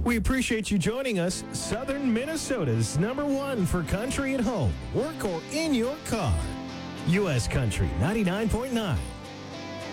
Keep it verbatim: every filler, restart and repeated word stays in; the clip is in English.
We appreciate you joining us. Southern Minnesota's number one for country at home, work, or in your car. U S Country ninety-nine point nine.